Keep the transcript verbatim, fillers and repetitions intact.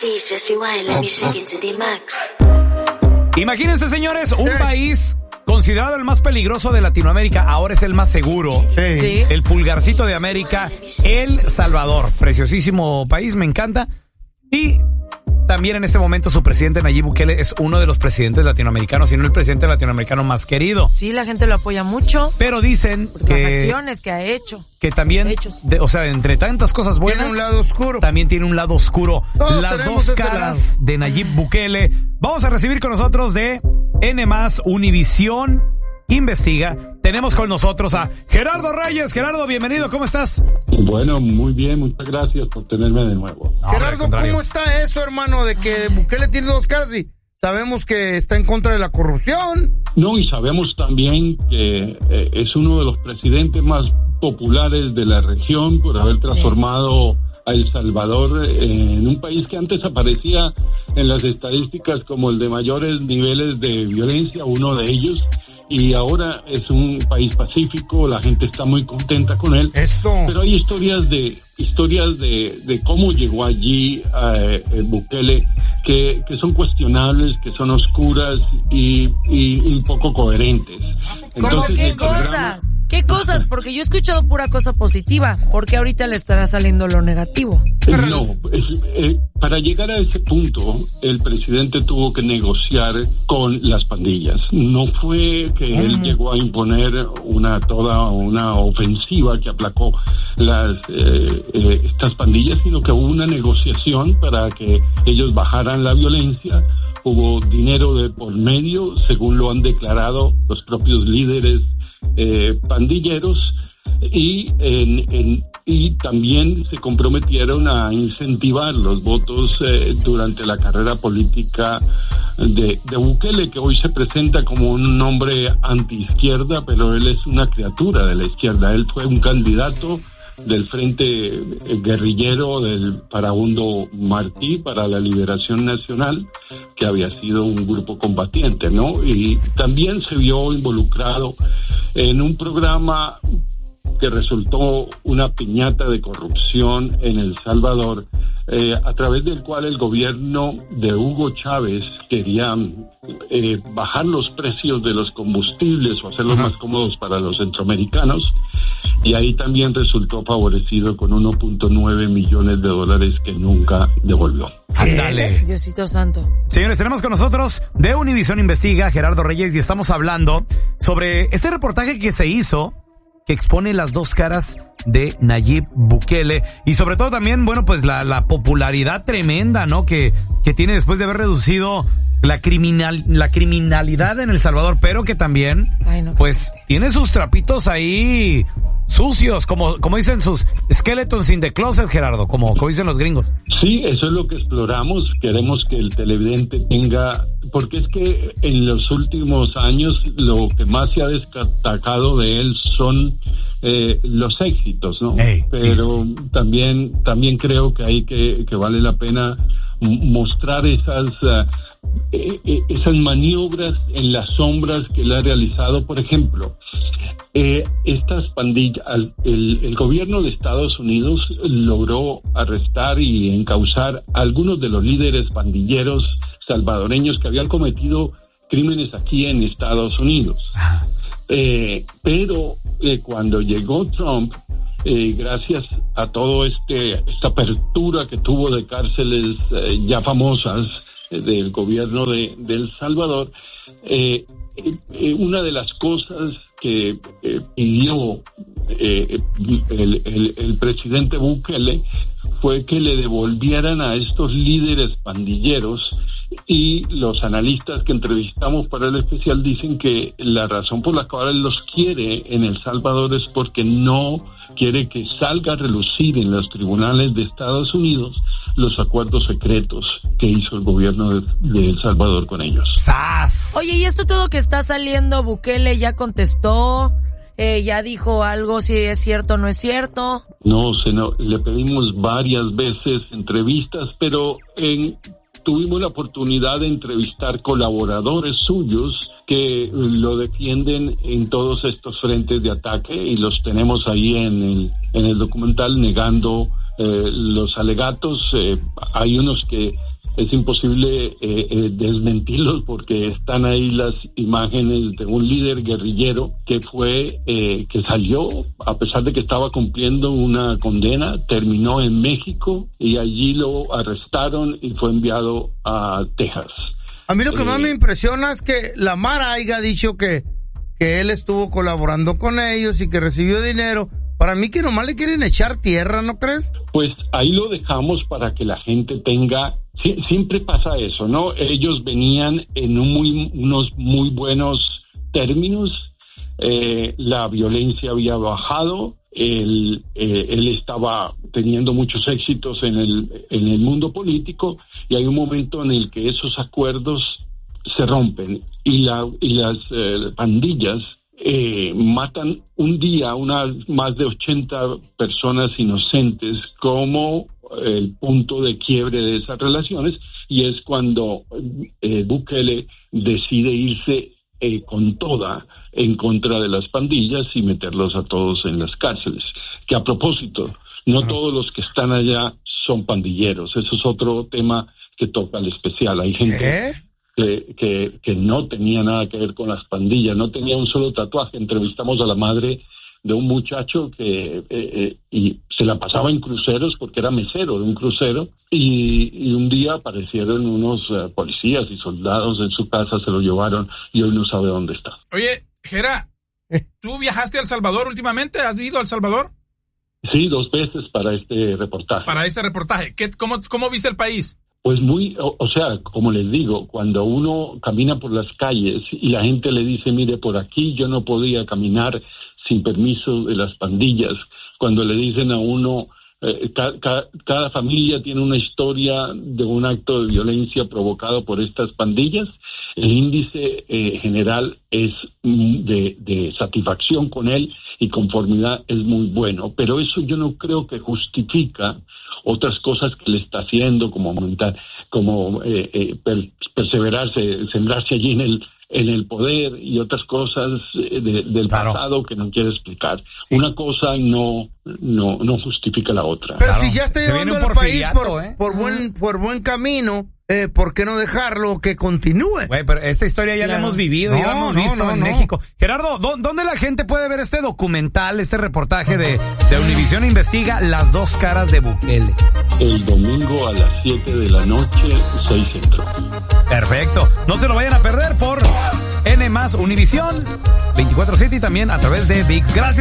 Imagínense, señores, un país considerado el más peligroso de Latinoamérica, ahora es el más seguro. Sí. El pulgarcito de América, El Salvador. Preciosísimo país, me encanta. Y también en este momento su presidente Nayib Bukele es uno de los presidentes latinoamericanos, si no el presidente latinoamericano más querido. Sí, la gente lo apoya mucho. Pero dicen que... Las acciones que ha hecho. Que también, de, o sea, entre tantas cosas buenas... Tiene un lado oscuro. También tiene un lado oscuro. Todos Las dos caras de Nayib Bukele. Vamos a recibir con nosotros de N más Univisión Investiga. Tenemos con nosotros a Gerardo Reyes. Gerardo, bienvenido, ¿cómo estás? Bueno, muy bien, muchas gracias por tenerme de nuevo. No, Gerardo, ¿cómo está eso, hermano, de que Bukele tiene dos caras y sabemos que está en contra de la corrupción? No, y sabemos también que eh, es uno de los presidentes más populares de la región por haber transformado... Sí. a El Salvador en un país que antes aparecía en las estadísticas como el de mayores niveles de violencia, uno de ellos, y ahora es un país pacífico, la gente está muy contenta con él. Eso. Pero hay historias de historias de, de cómo llegó allí eh, Bukele que, que son cuestionables, que son oscuras y, y, y un poco coherentes. ¿Cómo qué cosas? ¿Qué cosas? Porque yo he escuchado pura cosa positiva. ¿Por qué ahorita le estará saliendo lo negativo? No, es, eh, para llegar a ese punto, el presidente tuvo que negociar con las pandillas. No fue que él uh-huh. llegó a imponer una toda una ofensiva que aplacó las eh, eh, estas pandillas, sino que hubo una negociación para que ellos bajaran la violencia. Hubo dinero de por medio, según lo han declarado los propios líderes Eh, pandilleros y, en, en, y también se comprometieron a incentivar los votos eh, durante la carrera política de, de Bukele, que hoy se presenta como un hombre antiizquierda, pero él es una criatura de la izquierda. Él fue un candidato del Frente Guerrillero del Farabundo Martí para la Liberación Nacional, que había sido un grupo combatiente, ¿no? Y también se vio involucrado en un programa que resultó una piñata de corrupción en El Salvador, eh, a través del cual el gobierno de Hugo Chávez quería eh, bajar los precios de los combustibles o hacerlos más cómodos para los centroamericanos, y ahí también resultó favorecido con uno punto nueve millones de dólares que nunca devolvió. Ándale. Diosito santo. Señores, tenemos con nosotros de Univisión Investiga, Gerardo Reyes, y estamos hablando sobre este reportaje que se hizo, que expone las dos caras de Nayib Bukele, y sobre todo también, bueno, pues la, la popularidad tremenda, ¿no? Que, que tiene después de haber reducido la criminal, la criminalidad en El Salvador, pero que también, Ay, no, pues, tiene sus trapitos ahí sucios, como, como dicen sus skeletons in the closet, Gerardo, como, como dicen los gringos. Sí, eso es lo que exploramos. Queremos que el televidente tenga, porque es que en los últimos años lo que más se ha destacado de él son eh, los éxitos, ¿no? Hey, pero sí, sí. también también creo que hay que que vale la pena mostrar esas uh, eh, eh, esas maniobras en las sombras que él ha realizado. Por ejemplo, eh, estas pandillas, el, el gobierno de Estados Unidos logró arrestar y encausar a algunos de los líderes pandilleros salvadoreños que habían cometido crímenes aquí en Estados Unidos. Eh, pero eh, cuando llegó Trump, eh, gracias a todo este esta apertura que tuvo de cárceles eh, ya famosas eh, del gobierno de, de El Salvador, eh, eh, una de las cosas que eh, pidió eh, el, el, el presidente Bukele fue que le devolvieran a estos líderes pandilleros. Y los analistas que entrevistamos para el especial dicen que la razón por la cual él los quiere en El Salvador es porque no quiere que salga a relucir en los tribunales de Estados Unidos los acuerdos secretos que hizo el gobierno de, de El Salvador con ellos. ¡Sas! Oye, ¿y esto todo que está saliendo, Bukele ya contestó? Eh, ¿Ya dijo algo, si es cierto o no es cierto? No, seno, le pedimos varias veces entrevistas, pero en... tuvimos la oportunidad de entrevistar colaboradores suyos que lo defienden en todos estos frentes de ataque y los tenemos ahí en el, en el documental negando eh, los alegatos. Eh, hay unos que es imposible eh, eh, desmentirlos porque están ahí las imágenes de un líder guerrillero que fue, eh, que salió, a pesar de que estaba cumpliendo una condena, terminó en México y allí lo arrestaron y fue enviado a Texas. A mí lo que eh, más me impresiona es que la Mara haya dicho que, que él estuvo colaborando con ellos y que recibió dinero. Para mí que nomás le quieren echar tierra, ¿no crees? Pues ahí lo dejamos para que la gente tenga... Sí, siempre pasa eso, ¿no? Ellos venían en un muy, unos muy buenos términos, eh, la violencia había bajado, él, eh, él estaba teniendo muchos éxitos en el, en el mundo político y hay un momento en el que esos acuerdos se rompen y, la, y las eh, pandillas Eh, matan un día unas más de ochenta personas inocentes como el punto de quiebre de esas relaciones, y es cuando eh, Bukele decide irse eh, con toda en contra de las pandillas y meterlos a todos en las cárceles. Que a propósito, no uh-huh. todos los que están allá son pandilleros, eso es otro tema que toca al especial. Hay gente... ¿Qué? Que, que, que no tenía nada que ver con las pandillas, no tenía un solo tatuaje. Entrevistamos a la madre de un muchacho que eh, eh, y se la pasaba en cruceros porque era mesero de un crucero y, y un día aparecieron unos uh, policías y soldados en su casa, se lo llevaron y hoy no sabe dónde está. Oye, Gera, ¿tú viajaste a El Salvador últimamente? ¿Has ido a El Salvador? Sí, dos veces para este reportaje. Para este reportaje. ¿Qué, cómo, ¿Cómo viste el país? Pues muy, o, o sea, como les digo, cuando uno camina por las calles y la gente le dice, mire, por aquí yo no podía caminar sin permiso de las pandillas, cuando le dicen a uno, eh, ca, ca, cada familia tiene una historia de un acto de violencia provocado por estas pandillas, el índice eh, general es de, de satisfacción con él y conformidad es muy bueno, pero eso yo no creo que justifica otras cosas que le está haciendo, como aumentar, como eh, eh, per, perseverarse, sembrarse allí en el en el poder y otras cosas de, del claro. pasado que no quiere explicar. Sí. Una cosa no no no justifica la otra. Pero claro. si ya está llevando al país por, ¿eh? por buen por buen camino, eh, ¿por qué no dejarlo que continúe? Güey, pero esta historia ya claro. la hemos vivido, no, ya la hemos no, visto no, en no. México. Gerardo, ¿dónde la gente puede ver este documental, este reportaje de, de Univisión Investiga Las Dos Caras de Bukele? El domingo a las siete de la noche, seis Centro. Perfecto. No se lo vayan a perder por N más Univisión veinticuatro siete y también a través de V I X. Gracias.